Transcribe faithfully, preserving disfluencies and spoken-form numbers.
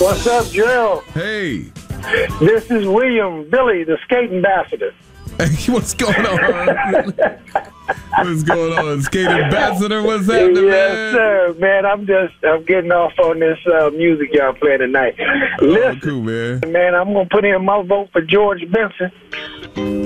What's up, Gerald? Hey. This is William Billy, the skate ambassador. Hey, what's going on? What's going on, skate ambassador? What's happening, yes, man? sir, man. I'm just I'm getting off on this uh, music y'all playing tonight. Oh, Listen, cool, man. man, I'm gonna put in my vote for George Benson.